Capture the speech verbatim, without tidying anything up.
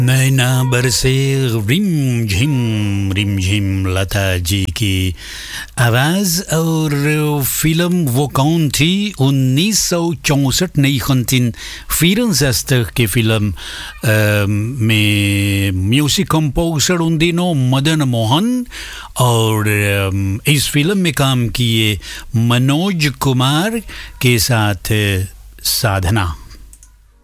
नैना बरसे रिम झिम रिम झिम लता जी की आवाज़। और फिल्म वो कौन थी? उन्नीस सौ चौंसठ नहीं खनतीन फिरन जस्तर की फिल्म अ, में म्यूजिक कंपोजर उन दिनों मदन मोहन। और अ, इस फिल्म में काम किए मनोज कुमार के साथ साधना।